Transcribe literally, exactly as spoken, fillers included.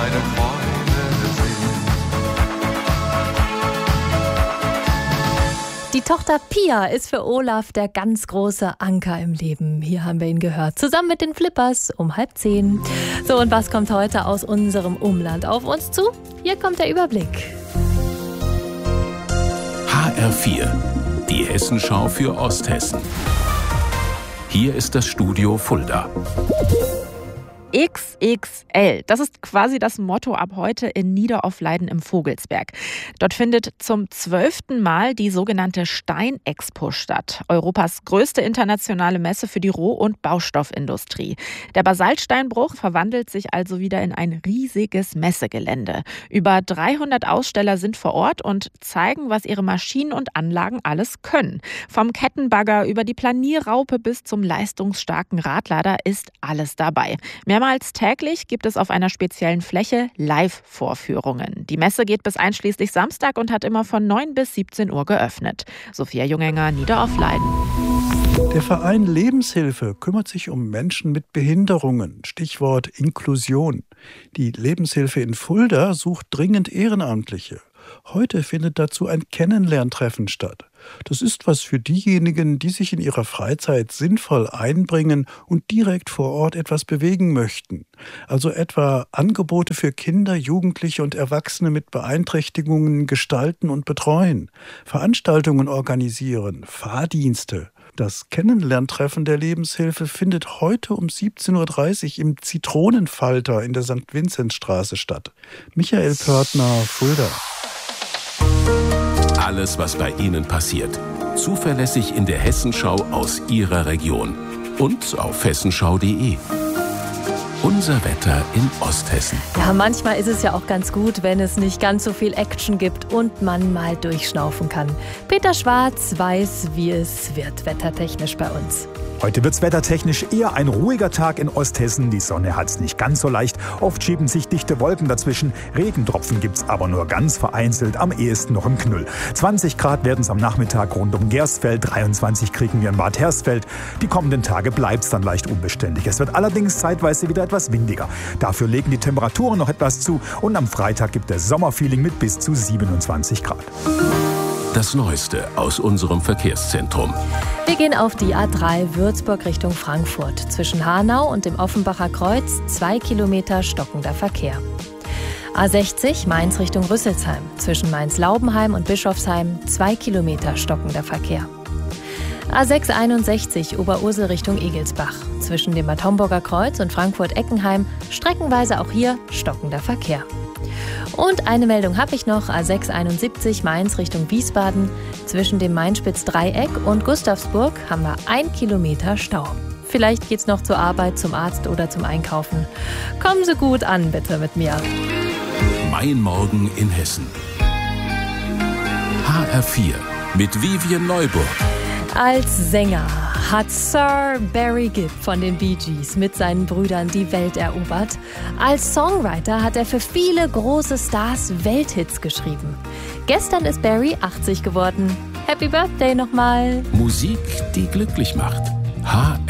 meine Träume sind. Die Tochter Pia ist für Olaf der ganz große Anker im Leben. Hier haben wir ihn gehört. Zusammen mit den Flippers um halb zehn. So, und was kommt heute aus unserem Umland auf uns zu? Hier kommt der Überblick. H R vier, die Hessenschau für Osthessen. Hier ist das Studio Fulda. X X L. Das ist quasi das Motto ab heute in Nieder-Offleiden im Vogelsberg. Dort findet zum zwölften Mal die sogenannte Steinexpo statt. Europas größte internationale Messe für die Roh- und Baustoffindustrie. Der Basaltsteinbruch verwandelt sich also wieder in ein riesiges Messegelände. Über dreihundert Aussteller sind vor Ort und zeigen, was ihre Maschinen und Anlagen alles können. Vom Kettenbagger über die Planierraupe bis zum leistungsstarken Radlader ist alles dabei. Mehr Mehrmals täglich gibt es auf einer speziellen Fläche Live-Vorführungen. Die Messe geht bis einschließlich Samstag und hat immer von neun bis siebzehn Uhr geöffnet. Sophia Jungenger, Nieder-Offleiden. Der Verein Lebenshilfe kümmert sich um Menschen mit Behinderungen. Stichwort Inklusion. Die Lebenshilfe in Fulda sucht dringend Ehrenamtliche. Heute findet dazu ein Kennenlerntreffen statt. Das ist was für diejenigen, die sich in ihrer Freizeit sinnvoll einbringen und direkt vor Ort etwas bewegen möchten. Also etwa Angebote für Kinder, Jugendliche und Erwachsene mit Beeinträchtigungen gestalten und betreuen, Veranstaltungen organisieren, Fahrdienste. Das Kennenlerntreffen der Lebenshilfe findet heute um siebzehn Uhr dreißig im Zitronenfalter in der Sankt Vinzenzstraße statt. Michael Pörtner, Fulda. Alles, was bei Ihnen passiert. Zuverlässig in der Hessenschau aus Ihrer Region. Und auf hessenschau punkt de. Unser Wetter in Osthessen. Ja, manchmal ist es ja auch ganz gut, wenn es nicht ganz so viel Action gibt und man mal durchschnaufen kann. Peter Schwarz weiß, wie es wird wettertechnisch bei uns. Heute wird's wettertechnisch eher ein ruhiger Tag in Osthessen. Die Sonne hat's nicht ganz so leicht. Oft schieben sich dichte Wolken dazwischen. Regentropfen gibt's aber nur ganz vereinzelt, am ehesten noch im Knüll. zwanzig Grad werden's am Nachmittag rund um Gersfeld, dreiundzwanzig kriegen wir in Bad Hersfeld. Die kommenden Tage bleibt's dann leicht unbeständig. Es wird allerdings zeitweise wieder etwas windiger. Dafür legen die Temperaturen noch etwas zu und am Freitag gibt es Sommerfeeling mit bis zu siebenundzwanzig Grad. Das Neueste aus unserem Verkehrszentrum. Wir gehen auf die A drei Würzburg Richtung Frankfurt. Zwischen Hanau und dem Offenbacher Kreuz zwei Kilometer stockender Verkehr. A sechzig Mainz Richtung Rüsselsheim. Zwischen Mainz-Laubenheim und Bischofsheim zwei Kilometer stockender Verkehr. A sechs einundsechzig Oberursel Richtung Egelsbach. Zwischen dem Bad Homburger Kreuz und Frankfurt-Eckenheim streckenweise auch hier stockender Verkehr. Und eine Meldung habe ich noch, A sechs einundsiebzig Mainz Richtung Wiesbaden. Zwischen dem Mainspitz-Dreieck und Gustavsburg haben wir ein Kilometer Stau. Vielleicht geht's noch zur Arbeit, zum Arzt oder zum Einkaufen. Kommen Sie gut an, bitte mit mir. Mein Morgen in Hessen. H R vier mit Vivian Neuburg. Als Sänger hat Sir Barry Gibb von den Bee Gees mit seinen Brüdern die Welt erobert. Als Songwriter hat er für viele große Stars Welthits geschrieben. Gestern ist Barry achtzig geworden. Happy Birthday nochmal. Musik, die glücklich macht. H